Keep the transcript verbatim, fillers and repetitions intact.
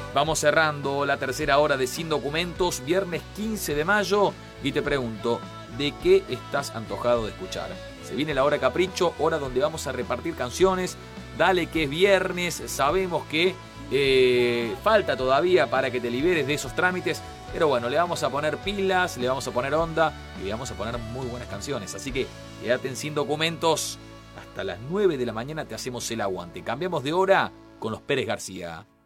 Vamos cerrando la tercera hora de Sin Documentos, viernes quince de mayo, y te pregunto, ¿de qué estás antojado de escuchar? Se viene la hora capricho, hora donde vamos a repartir canciones. Dale que es viernes, sabemos que eh, falta todavía para que te liberes de esos trámites, pero bueno, le vamos a poner pilas, le vamos a poner onda y le vamos a poner muy buenas canciones. Así que quédate en Sin Documentos, hasta las nueve de la mañana te hacemos el aguante. Cambiamos de hora con los Pérez García.